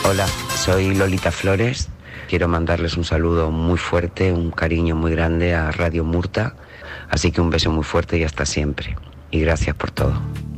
Hola, soy Lolita Flores. Quiero mandarles un saludo muy fuerte, un cariño muy grande a Radio Murta. Así que un beso muy fuerte y hasta siempre. Y gracias por todo.